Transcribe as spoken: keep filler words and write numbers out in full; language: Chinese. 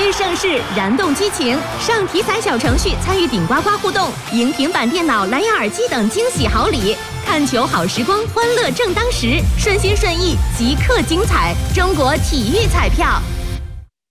育盛世，燃动激情，上体彩小程序参与顶呱呱互动，赢平板电脑、蓝牙耳机等惊喜好礼。看球好时光，欢乐正当时，顺心顺意，即刻精彩。中国体育彩票。